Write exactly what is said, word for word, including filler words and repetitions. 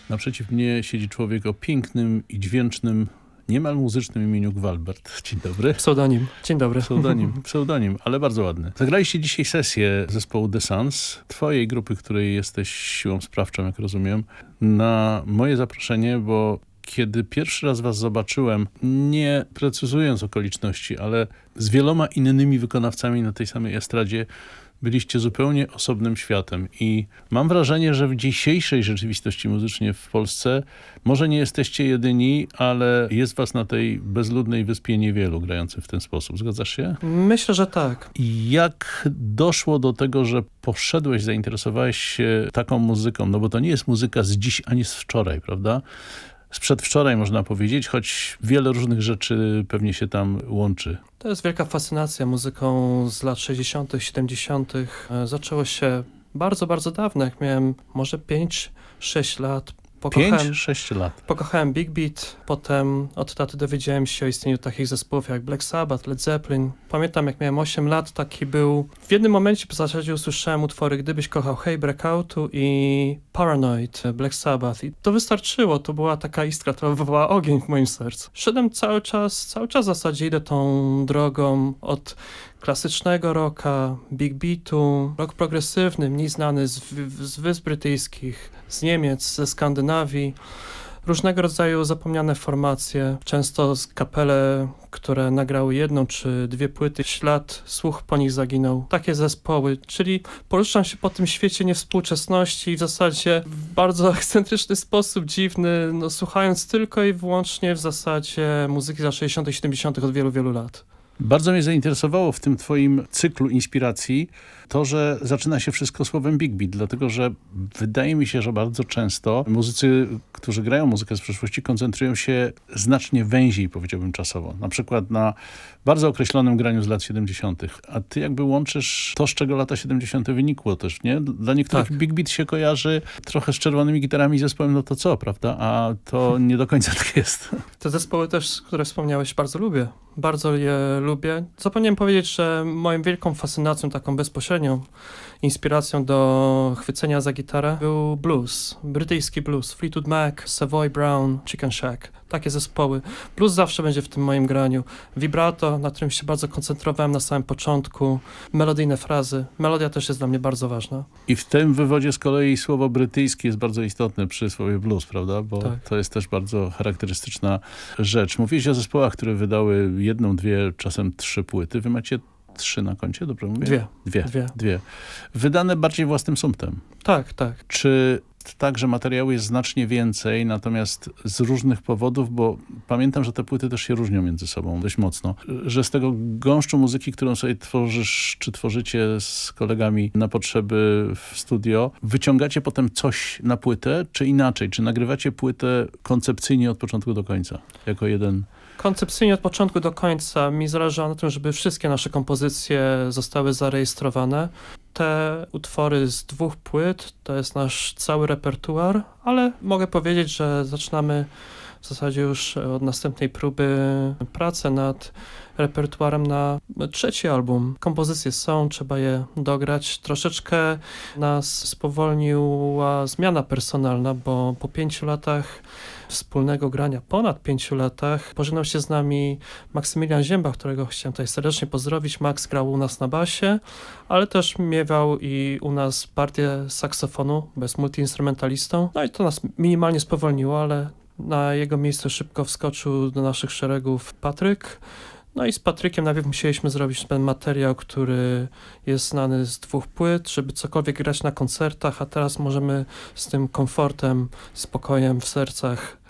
Naprzeciw mnie siedzi człowiek o pięknym i dźwięcznym, niemal muzycznym imieniu Gwalbert. Dzień dobry. Pseudonim. Dzień dobry. Pseudonim, pseudonim, ale bardzo ładny. Zagraliście dzisiaj sesję zespołu The Suns, twojej grupy, której jesteś siłą sprawczą, jak rozumiem, na moje zaproszenie, bo kiedy pierwszy raz was zobaczyłem, nie precyzując okoliczności, ale z wieloma innymi wykonawcami na tej samej estradzie, byliście zupełnie osobnym światem i mam wrażenie, że w dzisiejszej rzeczywistości muzycznej w Polsce może nie jesteście jedyni, ale jest was na tej bezludnej wyspie niewielu grających w ten sposób. Zgadzasz się? Myślę, że tak. I jak doszło do tego, że poszedłeś, zainteresowałeś się taką muzyką? No bo to nie jest muzyka z dziś ani z wczoraj, prawda? Z przedwczoraj można powiedzieć, choć wiele różnych rzeczy pewnie się tam łączy. To jest wielka fascynacja muzyką z lat sześćdziesiątych, siedemdziesiątych. Zaczęło się bardzo, bardzo dawno, jak miałem może pięć sześć lat. pięć sześć lat. Pokochałem Big Beat, potem od taty dowiedziałem się o istnieniu takich zespołów jak Black Sabbath, Led Zeppelin. Pamiętam, jak miałem osiem lat, taki był... W jednym momencie w zasadzie usłyszałem utwory Gdybyś kochał Hey Breakoutu i Paranoid, Black Sabbath. I to wystarczyło, to była taka iskra, która wywołała ogień w moim sercu. Szedłem cały czas, cały czas w zasadzie idę tą drogą od klasycznego rocka, big beatu, rock progresywny, mniej znany z, z Wysp Brytyjskich, z Niemiec, ze Skandynawii. Różnego rodzaju zapomniane formacje, często z kapele, które nagrały jedną czy dwie płyty, ślad, słuch po nich zaginął. Takie zespoły, czyli poruszam się po tym świecie niewspółczesności w zasadzie w bardzo ekscentryczny sposób, dziwny, no, słuchając tylko i wyłącznie w zasadzie muzyki z lat sześćdziesiątych, siedemdziesiątych od wielu, wielu lat. Bardzo mnie zainteresowało w tym twoim cyklu inspiracji to, że zaczyna się wszystko słowem Big Beat, dlatego że wydaje mi się, że bardzo często muzycy, którzy grają muzykę z przeszłości, koncentrują się znacznie węziej, powiedziałbym czasowo. Na przykład na bardzo określonym graniu z lat siedemdziesiątych. A ty jakby łączysz to, z czego lata siedemdziesiąte wynikło też, nie? Dla niektórych tak. Big Beat się kojarzy trochę z czerwonymi gitarami i zespołem, no to co, prawda? A to nie do końca tak jest. Te zespoły też, które wspomniałeś, bardzo lubię. Bardzo je lubię. Zapomniałem powiedzieć, że moją wielką fascynacją, taką bezpośrednią inspiracją do chwycenia za gitarę był blues, brytyjski blues, Fleetwood Mac, Savoy Brown, Chicken Shack, takie zespoły. Blues zawsze będzie w tym moim graniu. Vibrato, na którym się bardzo koncentrowałem na samym początku, melodyjne frazy. Melodia też jest dla mnie bardzo ważna. I w tym wywodzie z kolei słowo brytyjskie jest bardzo istotne przy słowie blues, prawda? Bo tak. To jest też bardzo charakterystyczna rzecz. Mówiłeś o zespołach, które wydały jedną, dwie, czasem trzy płyty. Wy macie trzy na koncie, dobrze mówię? Dwie. Dwie. Dwie. Dwie. Wydane bardziej własnym sumptem. Tak, tak. Czy tak, że materiału jest znacznie więcej, natomiast z różnych powodów, bo pamiętam, że te płyty też się różnią między sobą dość mocno, że z tego gąszczu muzyki, którą sobie tworzysz, czy tworzycie z kolegami na potrzeby w studio, wyciągacie potem coś na płytę, czy inaczej? Czy nagrywacie płytę koncepcyjnie od początku do końca? Jako jeden... Koncepcyjnie od początku do końca. Mi zależy na tym, żeby wszystkie nasze kompozycje zostały zarejestrowane. Te utwory z dwóch płyt to jest nasz cały repertuar, ale mogę powiedzieć, że zaczynamy w zasadzie już od następnej próby pracę nad repertuarem na trzeci album. Kompozycje są, trzeba je dograć. Troszeczkę nas spowolniła zmiana personalna, bo po pięciu latach wspólnego grania, ponad pięciu latach, pożegnał się z nami Maksymilian Zięba, którego chciałem tutaj serdecznie pozdrowić. Max grał u nas na basie, ale też miewał i u nas partię saksofonu, bo jest multiinstrumentalistą. No i to nas minimalnie spowolniło, ale na jego miejsce szybko wskoczył do naszych szeregów Patryk. No i z Patrykiem najpierw musieliśmy zrobić ten materiał, który jest znany z dwóch płyt, żeby cokolwiek grać na koncertach, a teraz możemy z tym komfortem, spokojem w sercach